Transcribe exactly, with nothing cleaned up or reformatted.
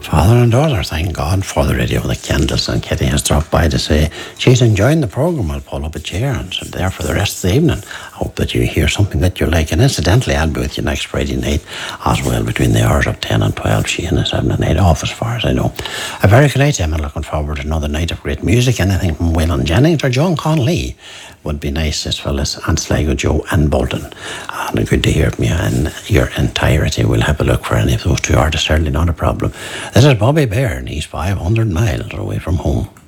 Father and daughter, thank God for the radio with the candles, and Kitty has dropped by to say she's enjoying the programme. I'll pull up a chair and sit there for the rest of the evening. I hope that you hear something that you like. And incidentally, I'll be with you next Friday night as well, between the hours of ten and twelve. She and the seven and eight off, as far as I know. A very good night, Emma. Looking forward to another night of great music. Anything from Waylon Jennings or John Conlee would be nice, as well as Aunt Sligo Joe and Bolton. And good to hear from you in your entirety. We'll have a look for any of those two artists, certainly not a problem. This is Bobby Bear, and he's five hundred miles away from home.